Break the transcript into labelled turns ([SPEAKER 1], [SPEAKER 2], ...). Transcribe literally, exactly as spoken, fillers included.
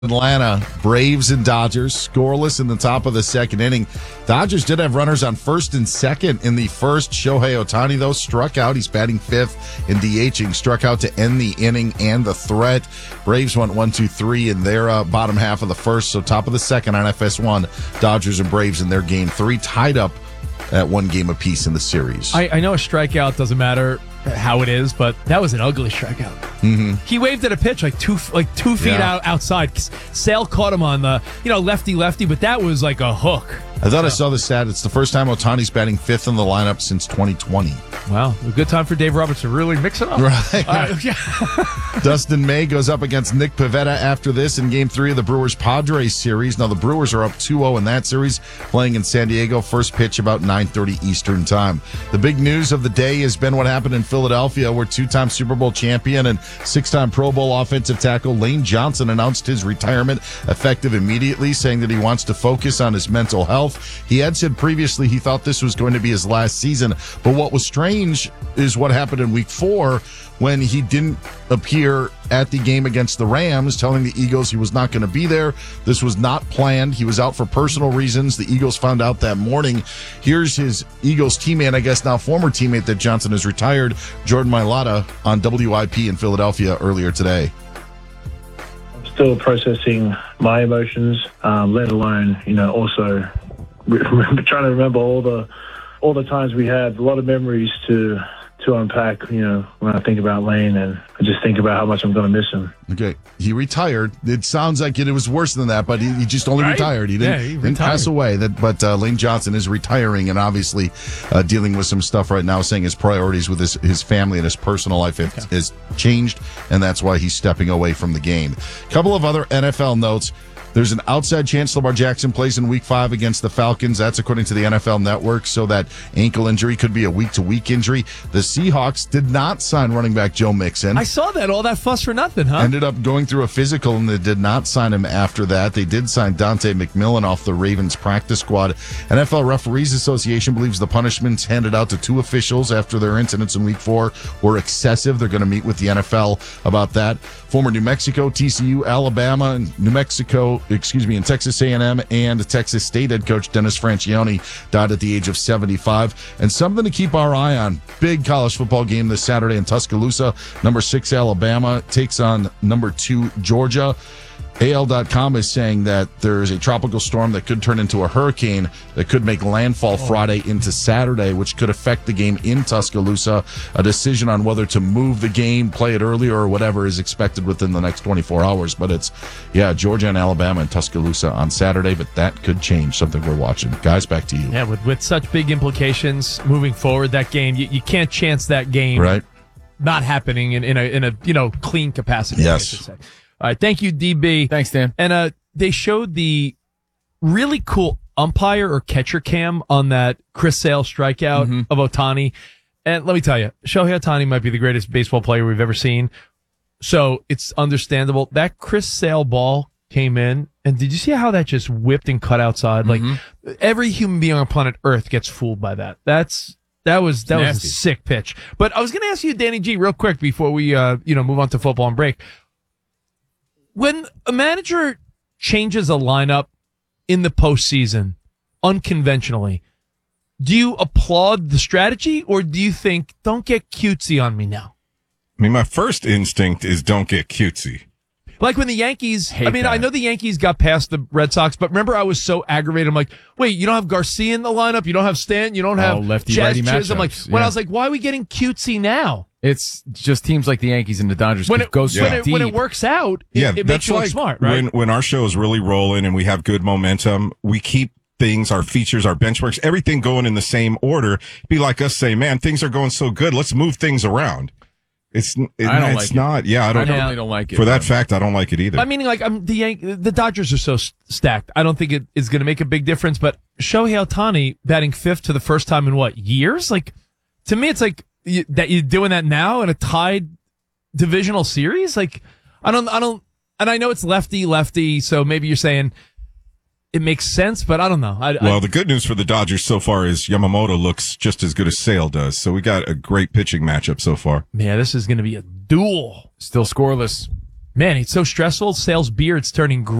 [SPEAKER 1] Atlanta, Braves and Dodgers, scoreless in the top of the second inning. Dodgers did have runners on first and second in the first. Shohei Ohtani, though, struck out. He's batting fifth and DHing. Struck out to end the inning and the threat. Braves went one, two, three in their uh, bottom half of the first. So top of the second on F S one, Dodgers and Braves in their game three, tied up at one game apiece in the series.
[SPEAKER 2] I, I know a strikeout doesn't matter how it is, but that was an ugly strikeout.
[SPEAKER 1] Mm-hmm.
[SPEAKER 2] He waved at a pitch like two like two feet
[SPEAKER 1] Yeah.
[SPEAKER 2] out outside. Sale caught him on the you know lefty lefty, but that was like a hook.
[SPEAKER 1] I thought I saw the stat. It's the first time Ohtani's batting fifth in the lineup since twenty twenty.
[SPEAKER 2] Wow, a good time for Dave Roberts to really mix it up.
[SPEAKER 1] Right.
[SPEAKER 2] Uh, yeah.
[SPEAKER 1] Dustin May goes up against Nick Pivetta after this in Game three of the Brewers-Padres series. Now, the Brewers are up two oh in that series, playing in San Diego. First pitch about nine thirty Eastern time. The big news of the day has been what happened in Philadelphia, where two-time Super Bowl champion and six-time Pro Bowl offensive tackle Lane Johnson announced his retirement effective immediately, saying that he wants to focus on his mental health. He had said previously he thought this was going to be his last season, but what was strange is what happened in week four when he didn't appear at the game against the Rams, telling the Eagles he was not going to be there. This was not planned. He was out for personal reasons. The Eagles found out that morning. Here's his Eagles teammate, I guess now former teammate that Johnson has retired, Jordan Mailata, on W I P in Philadelphia earlier today.
[SPEAKER 3] Still processing my emotions, um, let alone, you know, also remember, trying to remember all the all the times we had. A lot of memories to to unpack, you know, when I think about Lane, and I just think about how much I'm going to miss him.
[SPEAKER 1] Okay, he retired. It sounds like it, it was worse than that, but he, he just only
[SPEAKER 2] Right?
[SPEAKER 1] retired. He didn't,
[SPEAKER 2] Yeah, he
[SPEAKER 1] didn't
[SPEAKER 2] retired.
[SPEAKER 1] pass away. That, but uh, Lane Johnson is retiring and obviously uh, dealing with some stuff right now, saying his priorities with his, his family and his personal life have,
[SPEAKER 2] Okay.
[SPEAKER 1] has changed, and that's why he's stepping away from the game. A couple of other N F L notes. There's an outside chance Lamar Jackson plays in week five against the Falcons. That's according to the N F L Network, so that ankle injury could be a week-to-week injury. The Seahawks did not sign running back Joe Mixon.
[SPEAKER 2] I saw that all that fuss for nothing, huh?
[SPEAKER 1] Ended up going through a physical, and they did not sign him after that. They did sign Dante McMillan off the Ravens practice squad. N F L Referees Association believes the punishments handed out to two officials after their incidents in week four were excessive. They're going to meet with the N F L about that. Former New Mexico, T C U, Alabama, and New Mexico, excuse me, and Texas A and M and Texas State head coach Dennis Franchione died at the age of seventy-five. And something to keep our eye on. Big college football game this Saturday in Tuscaloosa. Number six Alabama takes on number two Georgia. A L dot com is saying that there is a tropical storm that could turn into a hurricane that could make landfall Friday into Saturday, which could affect the game in Tuscaloosa. A decision on whether to move the game, play it earlier, or whatever is expected within the next twenty-four hours. But it's, yeah, Georgia and Alabama and Tuscaloosa on Saturday, but that could change. Something we're watching. Guys, back to you.
[SPEAKER 2] Yeah, with, with such big implications moving forward, that game, you, you can't chance that game
[SPEAKER 1] Right?
[SPEAKER 2] not happening in, in a in a you know clean capacity.
[SPEAKER 1] Yes.
[SPEAKER 2] I should say. All right, thank you, D B.
[SPEAKER 4] Thanks, Dan.
[SPEAKER 2] And uh, they showed the really cool umpire or catcher cam on that Chris Sale strikeout
[SPEAKER 4] Mm-hmm.
[SPEAKER 2] of Ohtani. And let me tell you, Shohei Ohtani might be the greatest baseball player we've ever seen. So it's understandable. That Chris Sale ball came in, and did you see how that just whipped and cut outside?
[SPEAKER 4] Mm-hmm.
[SPEAKER 2] Like every human being on planet Earth gets fooled by that. That's that was that was
[SPEAKER 4] nasty.
[SPEAKER 2] a sick pitch. But I was going to ask you, Danny G, real quick before we uh you know move on to football and break. When a manager changes a lineup in the postseason unconventionally, do you applaud the strategy, or do you think, don't get cutesy on me now?
[SPEAKER 5] I mean, my first instinct is don't get cutesy.
[SPEAKER 2] Like when the Yankees,
[SPEAKER 4] Hate
[SPEAKER 2] I mean,
[SPEAKER 4] that.
[SPEAKER 2] I know the Yankees got past the Red Sox, but remember I was so aggravated. I'm like, wait, you don't have Garcia in the lineup? You don't have Stanton? You don't have
[SPEAKER 4] Oh, lefty,
[SPEAKER 2] Jazz
[SPEAKER 4] righty
[SPEAKER 2] Chiz? I'm like,
[SPEAKER 4] matchups,
[SPEAKER 2] when I
[SPEAKER 4] yeah.
[SPEAKER 2] was like, why are we getting cutesy now?
[SPEAKER 4] It's just teams like the Yankees and the Dodgers
[SPEAKER 2] When it,
[SPEAKER 4] go so
[SPEAKER 2] when, it,
[SPEAKER 4] deep.
[SPEAKER 2] when it works out, it,
[SPEAKER 5] Yeah,
[SPEAKER 2] it makes
[SPEAKER 5] that's
[SPEAKER 2] you look
[SPEAKER 5] like
[SPEAKER 2] smart, right?
[SPEAKER 5] when when our show is really rolling and we have good momentum, we keep things, our features, our benchmarks, everything going in the same order. Be like us saying, man, things are going so good. Let's move things around. It's it,
[SPEAKER 4] I don't
[SPEAKER 5] it's
[SPEAKER 4] like it.
[SPEAKER 5] not. Yeah, I
[SPEAKER 4] I
[SPEAKER 5] don't.
[SPEAKER 4] normally don't like it.
[SPEAKER 5] For that
[SPEAKER 4] but-
[SPEAKER 5] fact, I don't like it either.
[SPEAKER 2] I mean, like, I'm the Yan- the Dodgers are so s- stacked. I don't think it is going to make a big difference. But Shohei Ohtani batting fifth to the first time in what years? Like, to me, it's like you, that you're doing that now in a tied divisional series. Like, I don't, I don't, and I know it's lefty lefty, so maybe you're saying it makes sense, but I don't know. I,
[SPEAKER 5] well,
[SPEAKER 2] I,
[SPEAKER 5] the good news for the Dodgers so far is Yamamoto looks just as good as Sale does. So we got a great pitching matchup so far.
[SPEAKER 2] man, this is going to be a duel.
[SPEAKER 4] Still scoreless.
[SPEAKER 2] Man, it's so stressful. Sale's beard's turning